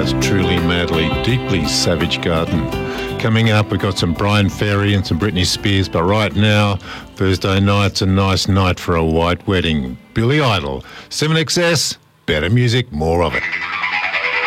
That's Truly, Madly, Deeply Savage Garden. Coming up, we've got some Brian Ferry and some Britney Spears, but right now, Thursday night's a nice night for a white wedding. Billy Idol, 7XS, better music, more of it.